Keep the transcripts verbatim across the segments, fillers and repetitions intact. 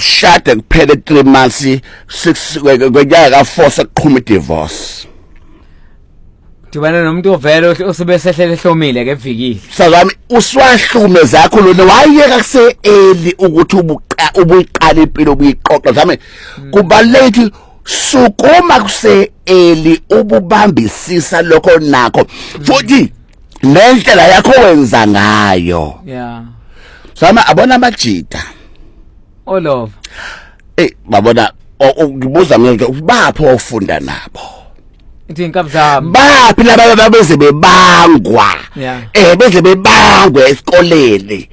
ushade kuphela three months six kwenyanga ka four sekuqhuma divorce. Dibana nomuntu ovela osebesehlele ehlomile ke evikile. Sazami uswahlume zakho lona wayeka kuse early ukuthi ubuqa ubuyiqala impilo ubuyiqoqa zami kubaleki sukuma kuse early ububambisisa lokho nakho futhi nendlela yakho wenza ngayo. Yeah. Sama abona amajita. Olova. Eh babona ngibuza mina bapho ufunda nabo. Ithi inkabuzami. Baphi laba beze bebangwa. Eh beze bebangwa esikoleni.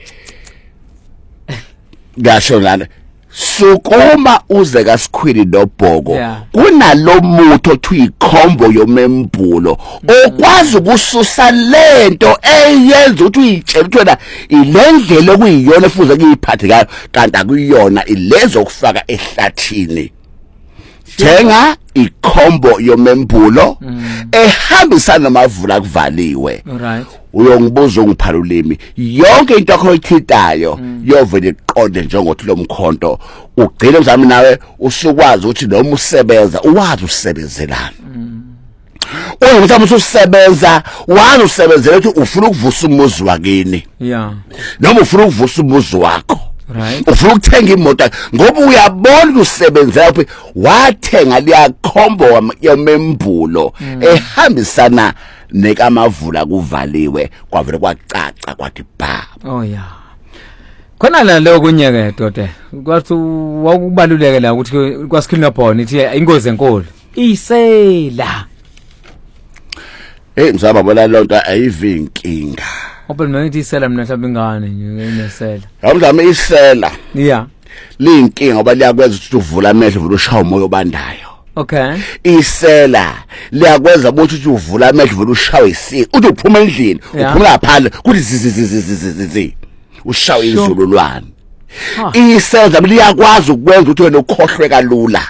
Ngasho lana sukuma uze kaSikhwili noBhoko kunalomuntu othi ikhombo yomembulo okwazi ukususa lento eyenza ukuthi uyitshela ukuthi wena ilendlela okuyiyona efuze kuyiphathe ngayo kanti akuyona ilezo kufaka ehlathini. Thenga ikhombo yomembulo ehambisana namavula kuvaliwe. Alright. Uyongibuza ungiphalulimi yonke into yakho oyithitayo yovela iqonde njengothi lo mkhonto ugcine mzami nawe usukwazi ukuthi noma usebenza uwazi usebenzelana. Uma mthamo usebenza wazi usebenzela ukuthi ufuna ukuvusa umuzi wakini. Yeah. Noma ufuna ukuvusa umuzi wakho. Right. Ufuna ukuthenga imoto ngoba uyabona usebenzela uphi wathenga liya khombo yomembulo ehambisana nekamavula kuvaliwe kwavele kwacaca kwathi ba. Oh yeah. Khona la lo kunyeke doda. Kwathi wakubaluleke la ukuthi kwaSikhwili noBhoko ithi ingozi enkulu. Isela. Eh mzaba bona lonto ayivinkinga. Open manje isela mina mhlawumbe ingane nje inesela. Yabuzama isela. Yeah. Linkinga ngoba liyakwenza ukuthi uvula amehlo uvula ushaya umoya obandayo. Okay. Isela liyakwenza ukuthi uvula amehlo uvula ushawe isi uthi uphuma endlini uphumula phandle kuthi zizizizizizizi ushawe izululwane. Isela liyakwazi ukwenza ukuthi wena ukhohlwe kalula.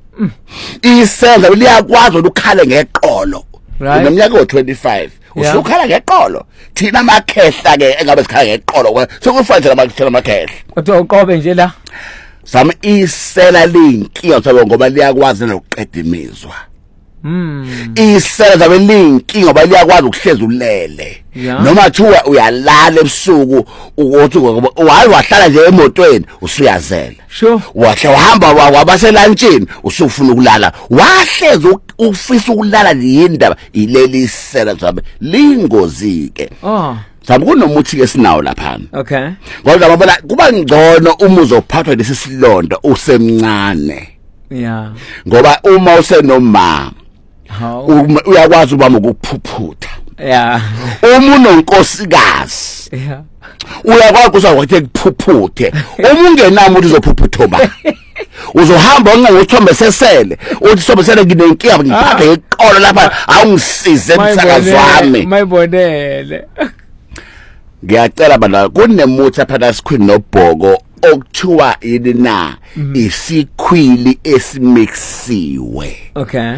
Isela liyakwazi ukukhale ngeqolo. Neminyaka o twenty-five usukhala ngeqolo thina amakhehla ke engabe sikhala ngeqolo sokufanele amakhehla amakhehla kodwa uqobe nje la sami isela linkinga sabe ngoba liyakwazi nokuqeda imizwa. Mm. Isela zabe linkinga ngoba liyakwazi ukuhleza ulele noma thiwa uyalala ebusuku ukuthi wayi wahlala nje emotweni usuyazela. Sure. Wahla wahamba wabaselantshini usufuna ukulala wahleza ufisa ukulala yindaba ileli isela zabe lingozi ke. Oh. Sabe kunomuthi ke sinawo lapha. Okay. Ngoba babona kuba ngcono uma uzophathwa lesi silonda usemncane. Yeah. Ngoba uma usenomama uyakwazi ubama ukuphuphutha. Yeah. Uma unonkosikazi. Yeah. Uyakwazi ukuthi kuphuphuthe. Uma ungenamo ukuthi uzophuphutha. Uzohamba ngokuthombe sesele uthi sombe sele nginenkinga ngiphathe iqolo lapha awungisize emsakazo wami. Mayibonele. Ngiyacela bana kunemuthi apha kaSikhwili noBhoko okuthiwa yini na isikhwili esimixiwe. Okay.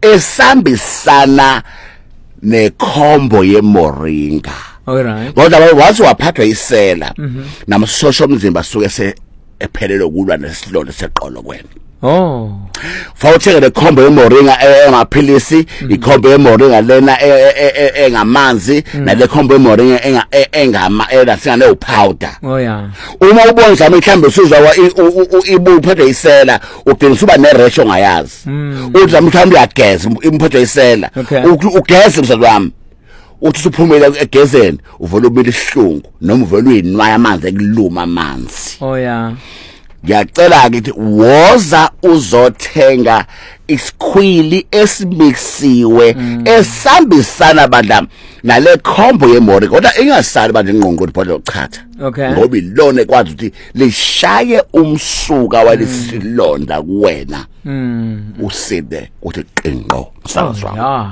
Esambisana nekhombo yemoringa. Alright. Ngoba wathi waphathwa isela namasosha omzimba suke se ephelele ukulwa nesilonda seqolo kwena. Oh. Fawutheke lekhombo yemoringa engaphilisi ikhombo yemoringa lena engamanzi nale khombo yemoringa enga engama elasingane upowder. Oh yeah. Uma ubona zama mhlambe usuzwa ibuphethe isela ugcina uba neresh ongayazi. Uthi zama mhlambe uyageza imphethe isela ugeza msazwe wami. Uthi usuphumela egezeni uvela ubili isihlungu noma uvela uyinwaya amanzi ekuluma amanzi. Oh yeah. Ngiyacela ukuthi woza uzothenga isikhwili esimixiwe esambisana badla nale khombo yemori kodwa ingasali banje ingqongqo phela ochatha. Okay. Ngoba ilone kwazi ukuthi lishaye umsuka walesilonda kuwena. Mm. Uside uthi qinqo sazwa.